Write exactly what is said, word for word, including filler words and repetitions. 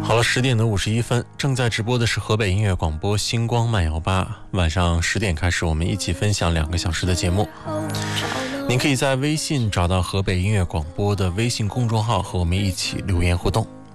好了，十点的五十一分，正在直播的是河北音乐广播星光慢摇吧。晚上十点开始，我们一起分享两个小时的节目。您可以在微信找到河北音乐广播的微信公众号，和我们一起留言互动。